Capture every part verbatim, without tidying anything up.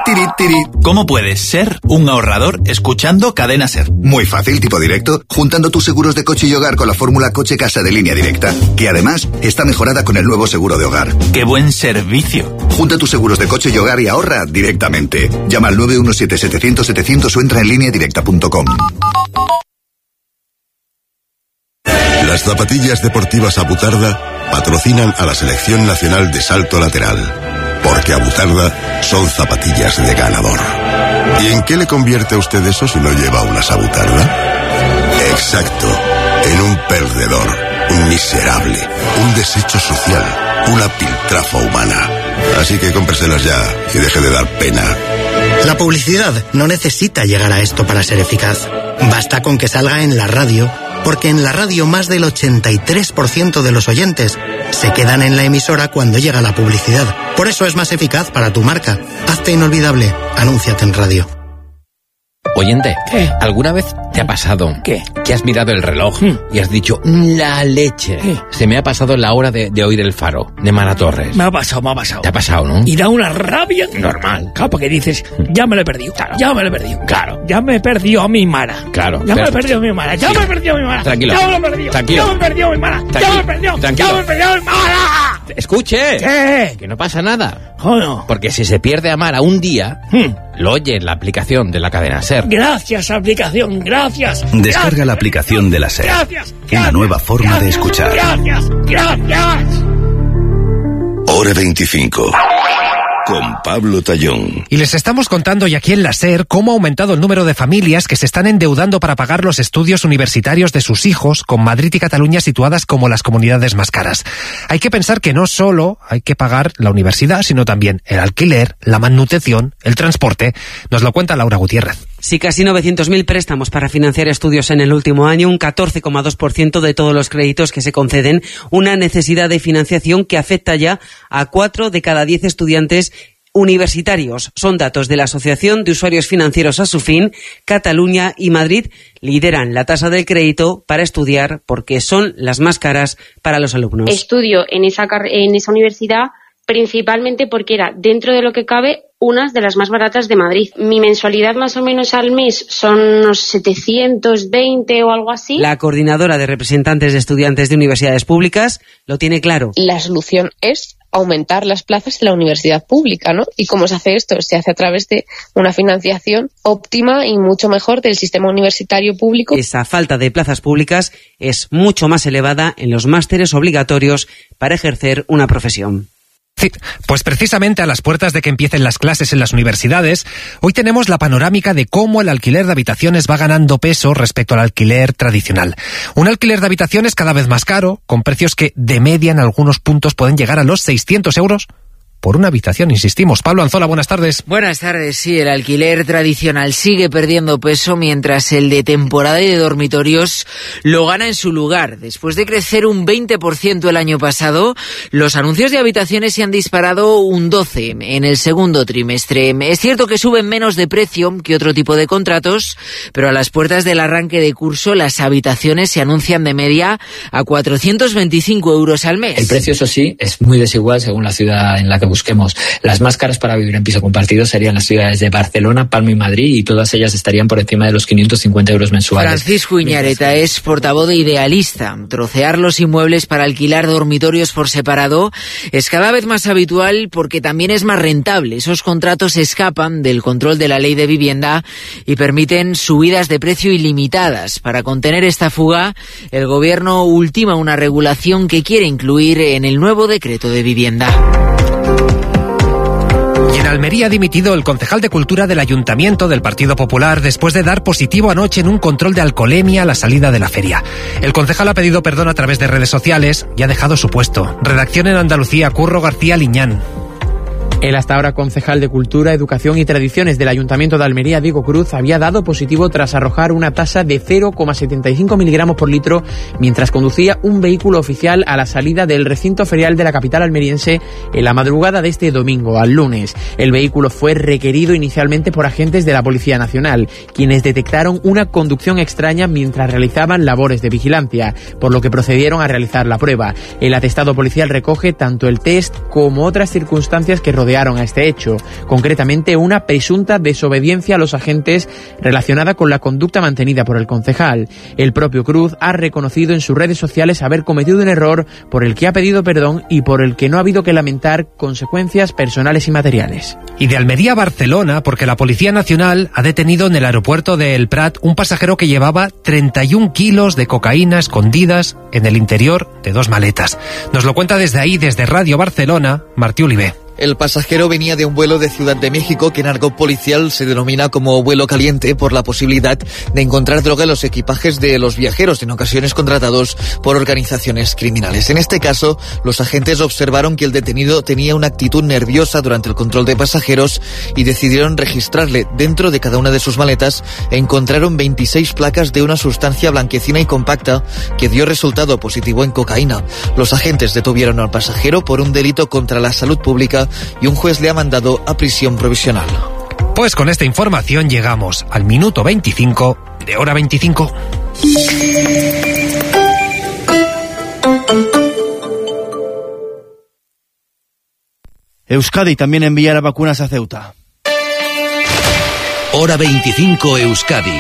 Tiri, tiri. ¿Cómo puedes ser un ahorrador escuchando Cadena Ser? Muy fácil, tipo directo, juntando tus seguros de coche y hogar con la fórmula Coche Casa de Línea Directa, que además está mejorada con el nuevo seguro de hogar. ¡Qué buen servicio! Junta tus seguros de coche y hogar y ahorra directamente. Llama al nueve uno siete, setecientos, setecientos o entra en línea directa punto com. Las zapatillas deportivas Abutarda patrocinan a la Selección Nacional de Salto Lateral, porque Abutarda son zapatillas de ganador. ¿Y en qué le convierte a usted eso si no lleva unas Abutarda? Exacto, en un perdedor, un miserable, un desecho social, una piltrafa humana. Así que cómpreselas ya y deje de dar pena. La publicidad no necesita llegar a esto para ser eficaz. Basta con que salga en la radio, porque en la radio más del ochenta y tres por ciento de los oyentes se quedan en la emisora cuando llega la publicidad. Por eso es más eficaz para tu marca. Hazte inolvidable. Anúnciate en radio. Oyente, ¿qué? ¿Alguna vez te ha pasado ¿Qué? que has mirado el reloj ¿Mm? y has dicho, la leche? ¿Qué? Se me ha pasado la hora de, de oír el faro, de Mara Torres. Me ha pasado, me ha pasado. ¿Te ha pasado, no? Y da una rabia normal. Claro, porque dices, ya me lo he perdido. Claro. Ya me lo he perdido. Claro. Ya me he perdido a mi Mara. Claro. Ya pero... me he perdido a mi Mara. Ya sí. me he perdido a mi Mara. Tranquilo. Ya me lo he perdido. Tranquilo. Ya me he perdido a mi Mara. Tranquilo. Ya me he perdido. Tranquilo. Ya me he perdido a mi Mara. Escuche. ¿Qué? Que no pasa nada. ¿O no? Porque si se pierde a Mara un día, hmm. lo oye en la aplicación de la cadena SER. Gracias, aplicación. Gracias. Descarga gracias. la aplicación de la SER. Gracias. Una gracias, nueva forma gracias, de escuchar. Gracias. Gracias. Hora veinticinco. Con Pablo Tallón. Y les estamos contando, y aquí en la SER, cómo ha aumentado el número de familias que se están endeudando para pagar los estudios universitarios de sus hijos, con Madrid y Cataluña situadas como las comunidades más caras. Hay que pensar que no solo hay que pagar la universidad, sino también el alquiler, la manutención, el transporte. Nos lo cuenta Laura Gutiérrez. Sí, casi novecientos mil préstamos para financiar estudios en el último año, un catorce coma dos por ciento de todos los créditos que se conceden, una necesidad de financiación que afecta ya a cuatro de cada diez estudiantes universitarios. Son datos de la Asociación de Usuarios Financieros Asufin. Cataluña y Madrid lideran la tasa del crédito para estudiar porque son las más caras para los alumnos. Estudio en esa, en esa universidad principalmente porque era, dentro de lo que cabe, una de las más baratas de Madrid. Mi mensualidad más o menos al mes son unos setecientos veinte o algo así. La coordinadora de representantes de estudiantes de universidades públicas lo tiene claro. La solución es aumentar las plazas en la universidad pública, ¿no? ¿Y cómo se hace esto? Se hace a través de una financiación óptima y mucho mejor del sistema universitario público. Esa falta de plazas públicas es mucho más elevada en los másteres obligatorios para ejercer una profesión. Sí, pues precisamente a las puertas de que empiecen las clases en las universidades, hoy tenemos la panorámica de cómo el alquiler de habitaciones va ganando peso respecto al alquiler tradicional. Un alquiler de habitaciones cada vez más caro, con precios que de media en algunos puntos pueden llegar a los seiscientos euros por una habitación, insistimos. Pablo Anzola, buenas tardes. Buenas tardes, sí, el alquiler tradicional sigue perdiendo peso mientras el de temporada y de dormitorios lo gana en su lugar. Después de crecer un veinte por ciento el año pasado, los anuncios de habitaciones se han disparado un doce por ciento en el segundo trimestre. Es cierto que suben menos de precio que otro tipo de contratos, pero a las puertas del arranque de curso las habitaciones se anuncian de media a cuatrocientos veinticinco euros al mes. El precio, eso sí, es muy desigual según la ciudad en la que busquemos. Las más caras para vivir en piso compartido serían las ciudades de Barcelona, Palma y Madrid, y todas ellas estarían por encima de los quinientos cincuenta euros mensuales. Francisco Iñareta es portavoz de Idealista. Trocear los inmuebles para alquilar dormitorios por separado es cada vez más habitual porque también es más rentable. Esos contratos escapan del control de la ley de vivienda y permiten subidas de precio ilimitadas. Para contener esta fuga, el gobierno ultima una regulación que quiere incluir en el nuevo decreto de vivienda. Y en Almería ha dimitido el concejal de Cultura del Ayuntamiento del Partido Popular después de dar positivo anoche en un control de alcoholemia a la salida de la feria. El concejal ha pedido perdón a través de redes sociales y ha dejado su puesto. Redacción en Andalucía, Curro García Liñán. El hasta ahora concejal de Cultura, Educación y Tradiciones del Ayuntamiento de Almería, Diego Cruz, había dado positivo tras arrojar una tasa de cero coma setenta y cinco miligramos por litro mientras conducía un vehículo oficial a la salida del recinto ferial de la capital almeriense en la madrugada de este domingo al lunes. El vehículo fue requerido inicialmente por agentes de la Policía Nacional, quienes detectaron una conducción extraña mientras realizaban labores de vigilancia, por lo que procedieron a realizar la prueba. El atestado policial recoge tanto el test como otras circunstancias que rodean rodearon a este hecho, concretamente una presunta desobediencia a los agentes relacionada con la conducta mantenida por el concejal. El propio Cruz ha reconocido en sus redes sociales haber cometido un error por el que ha pedido perdón y por el que no ha habido que lamentar consecuencias personales y materiales. Y de Almería a Barcelona, porque la Policía Nacional ha detenido en el aeropuerto de El Prat un pasajero que llevaba treinta y un kilos de cocaína escondidas en el interior de dos maletas. Nos lo cuenta desde ahí, desde Radio Barcelona, Martí Olivé. El pasajero venía de un vuelo de Ciudad de México que en argot policial se denomina como vuelo caliente por la posibilidad de encontrar droga en los equipajes de los viajeros, en ocasiones contratados por organizaciones criminales. En este caso, los agentes observaron que el detenido tenía una actitud nerviosa durante el control de pasajeros y decidieron registrarle. Dentro de cada una de sus maletas encontraron veintiséis placas de una sustancia blanquecina y compacta que dio resultado positivo en cocaína. Los agentes detuvieron al pasajero por un delito contra la salud pública y un juez le ha mandado a prisión provisional. Pues con esta información llegamos al minuto veinticinco de Hora veinticinco. Euskadi también enviará vacunas a Ceuta. Hora veinticinco Euskadi.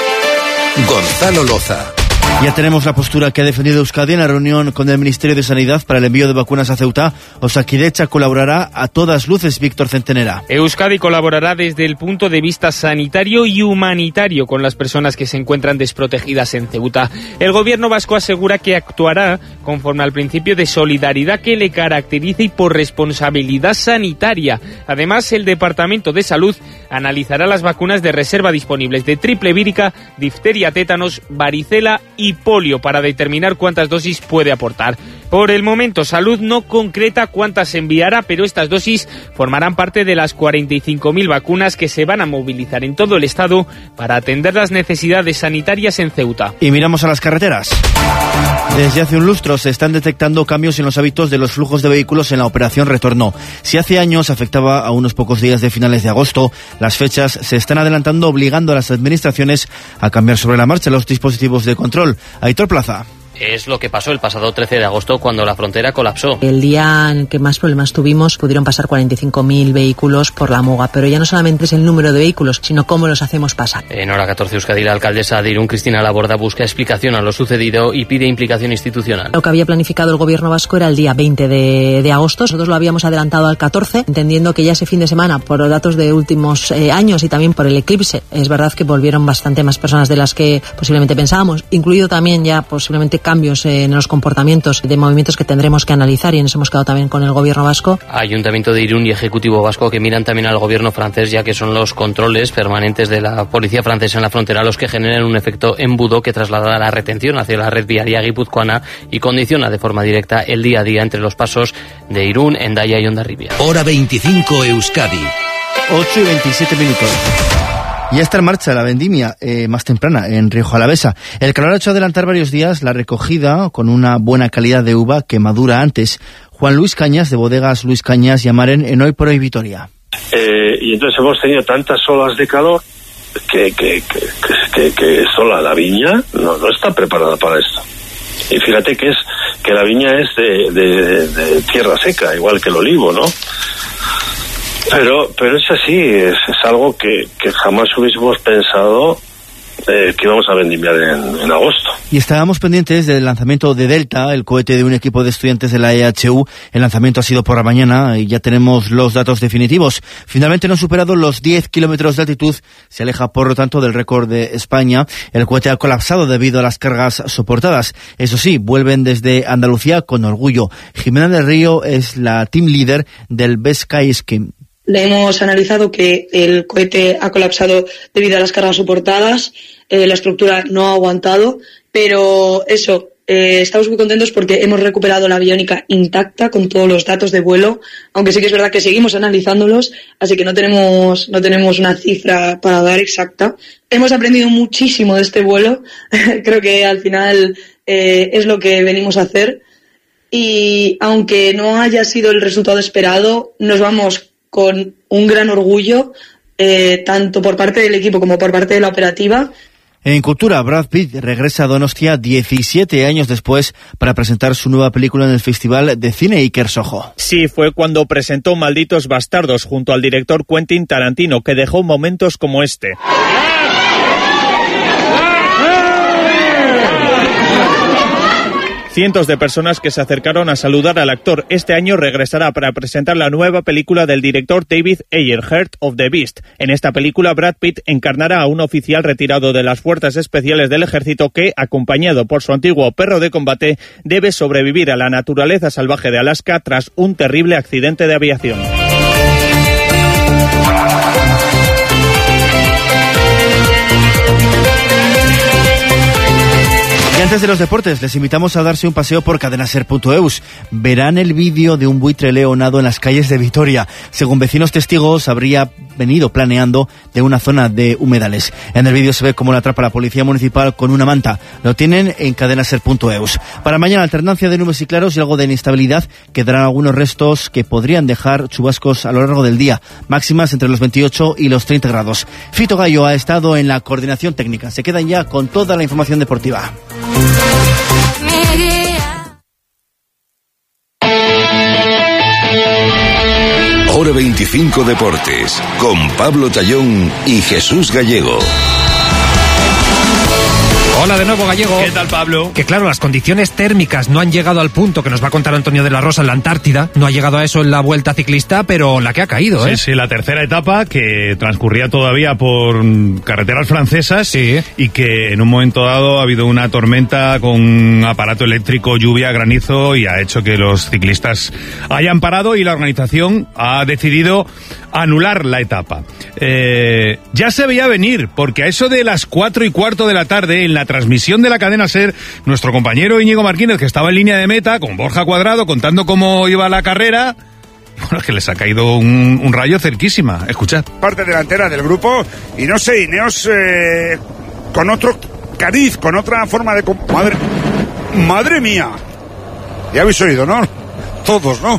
Gonzalo Loza. Ya tenemos la postura que ha defendido Euskadi en la reunión con el Ministerio de Sanidad para el envío de vacunas a Ceuta. Osakidetza colaborará a todas luces. Víctor Centenera. Euskadi colaborará desde el punto de vista sanitario y humanitario con las personas que se encuentran desprotegidas en Ceuta. El gobierno vasco asegura que actuará conforme al principio de solidaridad que le caracteriza y por responsabilidad sanitaria. Además, el Departamento de Salud analizará las vacunas de reserva disponibles de triple vírica, difteria, tétanos, varicela y polio para determinar cuántas dosis puede aportar. Por el momento, Salud no concreta cuántas enviará, pero estas dosis formarán parte de las cuarenta y cinco mil vacunas que se van a movilizar en todo el estado para atender las necesidades sanitarias en Ceuta. Y miramos a las carreteras. Desde hace un lustro se están detectando cambios en los hábitos de los flujos de vehículos en la operación Retorno. Si hace años afectaba a unos pocos días de finales de agosto, las fechas se están adelantando obligando a las administraciones a cambiar sobre la marcha los dispositivos de control. Aitor Plaza. Es lo que pasó el pasado trece de agosto cuando la frontera colapsó. El día en que más problemas tuvimos pudieron pasar cuarenta y cinco mil vehículos por la muga, pero ya no solamente es el número de vehículos, sino cómo los hacemos pasar. En Hora catorce Euskadi, la alcaldesa de Irún, Cristina Laborda, busca explicación a lo sucedido y pide implicación institucional. Lo que había planificado el gobierno vasco era el día veinte de, de agosto, nosotros lo habíamos adelantado al catorce, entendiendo que ya ese fin de semana, por los datos de últimos eh, años y también por el eclipse, es verdad que volvieron bastante más personas de las que posiblemente pensábamos, incluido también ya posiblemente cambios eh, en los comportamientos de movimientos que tendremos que analizar, y en eso hemos quedado también con el gobierno vasco. Ayuntamiento de Irún y Ejecutivo vasco que miran también al gobierno francés, ya que son los controles permanentes de la policía francesa en la frontera los que generan un efecto embudo que traslada la retención hacia la red viaria guipuzcoana y condiciona de forma directa el día a día entre los pasos de Irún, Hendaya y Hondarribia. Hora veinticinco Euskadi. ocho y veintisiete minutos. Ya está en marcha la vendimia eh, más temprana en Rioja Alavesa. El calor ha hecho adelantar varios días la recogida con una buena calidad de uva que madura antes. Juan Luis Cañas, de Bodegas Luis Cañas y Amaren, en Hoy por Hoy Vitoria. Eh, y entonces hemos tenido tantas olas de calor que, que, que, que, que sola la viña no, no está preparada para esto. Y fíjate que es que la viña es de, de, de tierra seca, igual que el olivo, ¿no? Pero pero es así, es, es algo que, que jamás hubiésemos pensado eh, que íbamos a vendimiar en, en agosto. Y estábamos pendientes del lanzamiento de Delta, el cohete de un equipo de estudiantes de la E H U. El lanzamiento ha sido por la mañana y ya tenemos los datos definitivos. Finalmente no ha superado los diez kilómetros de altitud, se aleja por lo tanto del récord de España. El cohete ha colapsado debido a las cargas soportadas. Eso sí, vuelven desde Andalucía con orgullo. Jimena del Río es la team leader del Best Sky Scheme. Le hemos analizado que el cohete ha colapsado debido a las cargas soportadas, eh, la estructura no ha aguantado, pero eso, eh, estamos muy contentos porque hemos recuperado la aviónica intacta con todos los datos de vuelo, aunque sí que es verdad que seguimos analizándolos, así que no tenemos, no tenemos una cifra para dar exacta. Hemos aprendido muchísimo de este vuelo, creo que al final eh, es lo que venimos a hacer, y aunque no haya sido el resultado esperado, nos vamos con un gran orgullo, eh, tanto por parte del equipo como por parte de la operativa. En cultura, Brad Pitt regresa a Donostia diecisiete años después para presentar su nueva película en el Festival de Cine Iker Sojo. Sí, fue cuando presentó Malditos Bastardos junto al director Quentin Tarantino, que dejó momentos como este. Cientos de personas que se acercaron a saludar al actor. Este año regresará para presentar la nueva película del director David Ayer, Heart of the Beast. En esta película, Brad Pitt encarnará a un oficial retirado de las Fuerzas Especiales del Ejército que, acompañado por su antiguo perro de combate, debe sobrevivir a la naturaleza salvaje de Alaska tras un terrible accidente de aviación. Y antes de los deportes, les invitamos a darse un paseo por cadenaser punto eus. Verán el vídeo de un buitre leonado en las calles de Vitoria. Según vecinos testigos, habría venido planeando de una zona de humedales. En el vídeo se ve cómo lo atrapa la policía municipal con una manta. Lo tienen en cadenaser punto eus. Para mañana, alternancia de nubes y claros y algo de inestabilidad. Quedarán algunos restos que podrían dejar chubascos a lo largo del día. Máximas entre los veintiocho y los treinta grados. Fito Gallo ha estado en la coordinación técnica. Se quedan ya con toda la información deportiva. Hora veinticinco Deportes, con Pablo Tallón y Jesús Gallego. Hola de nuevo, Gallego. ¿Qué tal, Pablo? Que claro, las condiciones térmicas no han llegado al punto que nos va a contar Antonio de la Rosa en la Antártida. No ha llegado a eso en la Vuelta Ciclista, pero la que ha caído, ¿eh? Sí, sí, la tercera etapa que transcurría todavía por carreteras francesas, sí, y que en un momento dado ha habido una tormenta con aparato eléctrico, lluvia, granizo, y ha hecho que los ciclistas hayan parado y la organización ha decidido anular la etapa. Eh, ya se veía venir, porque a eso de las cuatro y cuarto de la tarde, en la transmisión de la cadena SER, nuestro compañero Íñigo Martínez, que estaba en línea de meta, con Borja Cuadrado, contando cómo iba la carrera, bueno, es que les ha caído un, un rayo cerquísima. Escuchad. Parte delantera del grupo, y no sé, Ineos eh, con otro cariz, con otra forma de... Madre, madre mía. Ya habéis oído, ¿no? Todos, ¿no?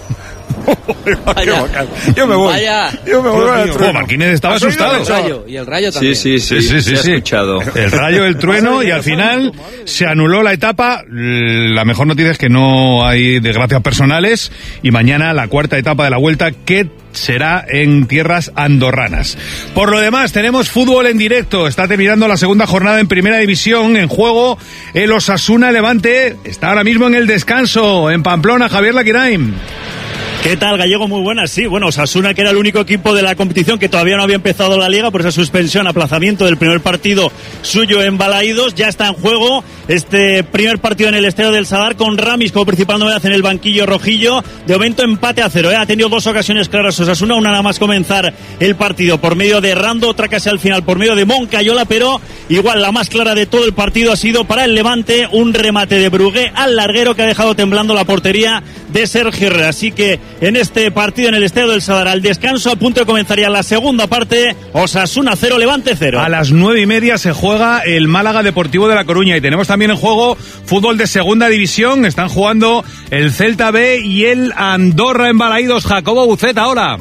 Vaya. Yo me voy. Vaya. Yo me voy. Oh, Martínez estaba asustado. El rayo, y el rayo también. Sí, sí, sí. sí, sí, sí, sí. Escuchado. El rayo, el trueno, y al final se anuló la etapa. La mejor noticia es que no hay desgracias personales, y mañana la cuarta etapa de la Vuelta, que será en tierras andorranas. Por lo demás, tenemos fútbol en directo. Está terminando la segunda jornada en Primera División. En juego el Osasuna Levante. Está ahora mismo en el descanso en Pamplona. Javier Laquirain. ¿Qué tal, Gallego? Muy buenas. Sí, bueno, Osasuna, que era el único equipo de la competición que todavía no había empezado la liga por esa suspensión, aplazamiento del primer partido suyo en Balaídos, ya está en juego este primer partido en el Estadio del Sadar, con Ramis como principal novedad en el banquillo rojillo. De momento empate a cero, ¿eh? Ha tenido dos ocasiones claras Osasuna, una nada más comenzar el partido por medio de Rando, otra casi al final por medio de Moncayola, pero igual la más clara de todo el partido ha sido para el Levante, un remate de Brugué al larguero que ha dejado temblando la portería de Sergio Herrera. Así que en este partido en el Estadio del Sadar, al descanso, a punto de comenzar ya la segunda parte, Osasuna cero, Levante cero. A las nueve y media se juega el Málaga Deportivo de La Coruña, y tenemos también en juego fútbol de segunda división. Están jugando el Celta B y el Andorra en Balaídos. Jacobo Buceta, ahora.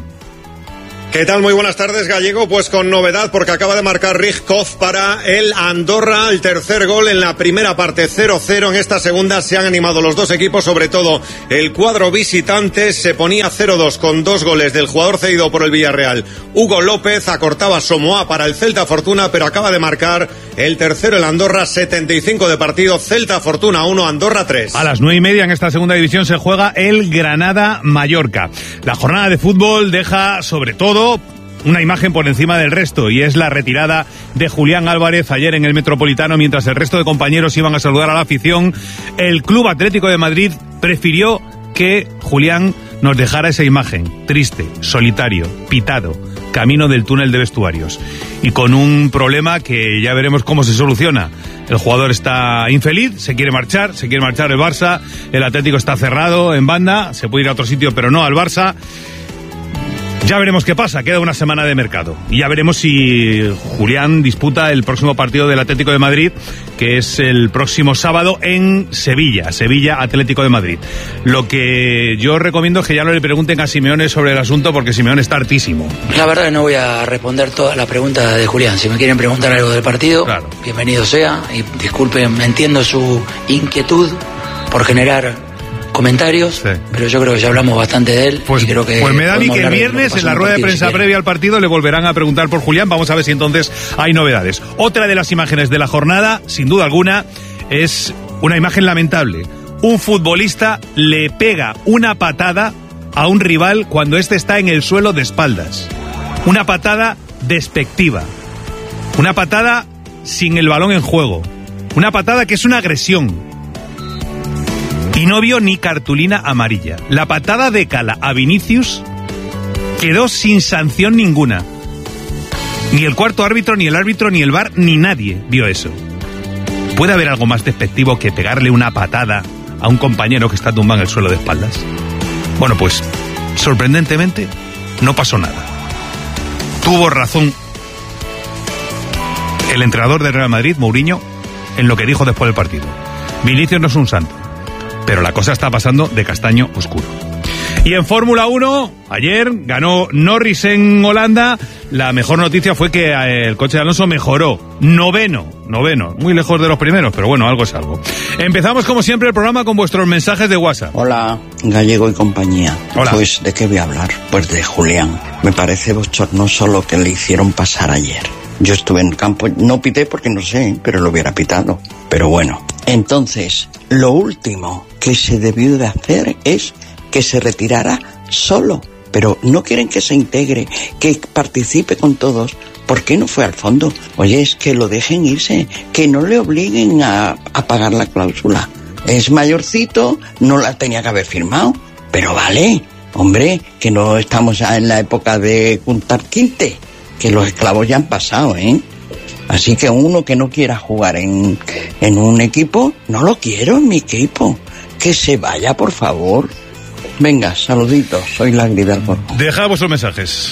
¿Qué tal? Muy buenas tardes, Gallego. Pues con novedad, porque acaba de marcar Rijkov para el Andorra, el tercer gol en la primera parte, cero cero. En esta segunda se han animado los dos equipos, sobre todo el cuadro visitante. Se ponía cero dos con dos goles del jugador cedido por el Villarreal, Hugo López. Acortaba Somoa para el Celta Fortuna, pero acaba de marcar el tercero el Andorra, setenta y cinco de partido. Celta Fortuna uno, Andorra tres. A las nueve y media en esta segunda división se juega el Granada-Mallorca. La jornada de fútbol deja sobre todo una imagen por encima del resto, y es la retirada de Julián Álvarez ayer en el Metropolitano. Mientras el resto de compañeros iban a saludar a la afición, el Club Atlético de Madrid prefirió que Julián nos dejara esa imagen triste, solitario, pitado, camino del túnel de vestuarios, y con un problema que ya veremos cómo se soluciona. El jugador está infeliz, se quiere marchar, se quiere marchar el Barça, el Atlético está cerrado en banda, se puede ir a otro sitio pero no al Barça. Ya veremos qué pasa, queda una semana de mercado. Y ya veremos si Julián disputa el próximo partido del Atlético de Madrid, que es el próximo sábado en Sevilla, Sevilla Atlético de Madrid. Lo que yo recomiendo es que ya no le pregunten a Simeone sobre el asunto, porque Simeone está hartísimo. La verdad que no voy a responder toda la pregunta de Julián. Si me quieren preguntar algo del partido, claro, bienvenido sea. Y disculpen, entiendo su inquietud por generar comentarios, sí, pero yo creo que ya hablamos bastante de él. Pues, y creo que pues me da a mí que el viernes en la rueda de prensa si previa al partido le volverán a preguntar por Julián. Vamos a ver si entonces hay novedades. Otra de las imágenes de la jornada, sin duda alguna, es una imagen lamentable. Un futbolista le pega una patada a un rival cuando éste está en el suelo de espaldas. Una patada despectiva. Una patada sin el balón en juego. Una patada que es una agresión. Y no vio ni cartulina amarilla. La patada de Cala a Vinicius quedó sin sanción ninguna. Ni el cuarto árbitro, ni el árbitro, ni el V A R, ni nadie vio eso. ¿Puede haber algo más despectivo que pegarle una patada a un compañero que está tumbado en el suelo de espaldas? Bueno, pues, sorprendentemente, no pasó nada. Tuvo razón el entrenador del Real Madrid, Mourinho, en lo que dijo después del partido. Vinicius no es un santo, pero la cosa está pasando de castaño oscuro. Y en Fórmula uno, ayer ganó Norris en Holanda. La mejor noticia fue que el coche de Alonso mejoró. Noveno, noveno. Muy lejos de los primeros, pero bueno, algo es algo. Empezamos como siempre el programa con vuestros mensajes de WhatsApp. Hola, Gallego y compañía. Hola. Pues, ¿de qué voy a hablar? Pues de Julián. Me parece bochornoso lo que le hicieron pasar ayer. Yo estuve en el campo, no pité porque no sé, pero lo hubiera pitado. Pero bueno, entonces, lo último que se debió de hacer es que se retirara solo. Pero no quieren que se integre, que participe con todos. ¿Por qué no fue al fondo? Oye, es que lo dejen irse, que no le obliguen a, a pagar la cláusula. Es mayorcito, no la tenía que haber firmado. Pero vale, hombre, que no estamos ya en la época de juntar quinte, que los esclavos ya han pasado, ¿eh? Así que uno que no quiera jugar en, en un equipo, no lo quiero en mi equipo. Que se vaya, por favor. Venga, saluditos, soy Langri del Alcorcón. Deja vuestros mensajes.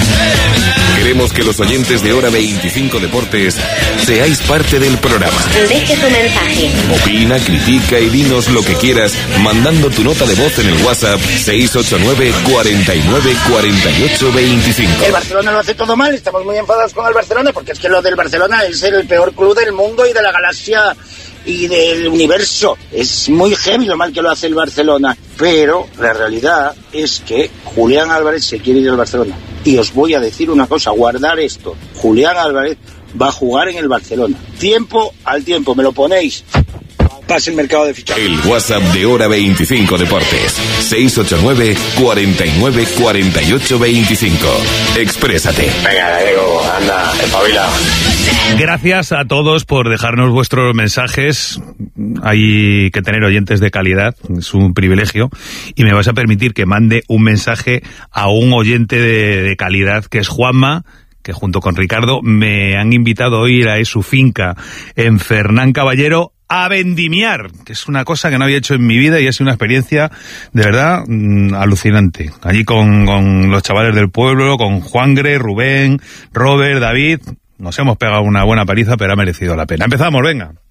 Queremos que los oyentes de Hora veinticinco Deportes seáis parte del programa. Deje su mensaje. Opina, critica y dinos lo que quieras mandando tu nota de voz en el WhatsApp seis ocho nueve, cuarenta y nueve, cuarenta y ocho, veinticinco. El Barcelona lo hace todo mal, estamos muy enfadados con el Barcelona porque es que lo del Barcelona es el peor club del mundo y de la galaxia y del universo. Es muy heavy lo mal que lo hace el Barcelona, pero la realidad es que Julián Álvarez se quiere ir al Barcelona. Y os voy a decir una cosa, guardar esto. Julián Álvarez va a jugar en el Barcelona. Tiempo al tiempo, me lo ponéis. Pase el mercado de fichajes. El WhatsApp de Hora veinticinco Deportes. seis ocho nueve, cuarenta y nueve, cuarenta y ocho, veinticinco. Exprésate. Venga, Diego, anda, espabila. Gracias a todos por dejarnos vuestros mensajes. Hay que tener oyentes de calidad, es un privilegio. Y me vas a permitir que mande un mensaje a un oyente de, de calidad, que es Juanma, que junto con Ricardo me han invitado a ir a su finca en Fernán Caballero a vendimiar, que es una cosa que no había hecho en mi vida y ha sido una experiencia de verdad mmm, alucinante. Allí con, con los chavales del pueblo, con Juangre, Rubén, Robert, David, nos hemos pegado una buena paliza, pero ha merecido la pena. Empezamos, venga.